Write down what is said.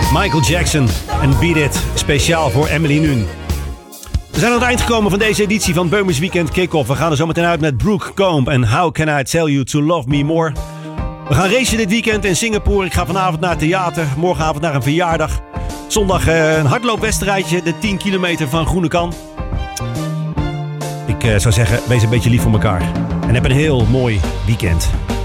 Michael Jackson en Beat It, speciaal voor Emily Nun. We zijn aan het eind gekomen van deze editie van Beumers Weekend Kick-Off. We gaan er zo meteen uit met Brooke Combe en How Can I Tell You To Love Me More. We gaan racen dit weekend in Singapore. Ik ga vanavond naar het theater, morgenavond naar een verjaardag. Zondag een hardloopwedstrijdje, de 10 kilometer van Groenekan. Ik zou zeggen, wees een beetje lief voor elkaar. En heb een heel mooi weekend.